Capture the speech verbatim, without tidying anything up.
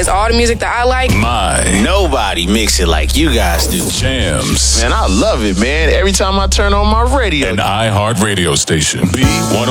plays all the music that I like. My. Nobody mix it like you guys do. Jams. Man, I love it, man. Every time I turn on my radio. An iHeart radio station. B one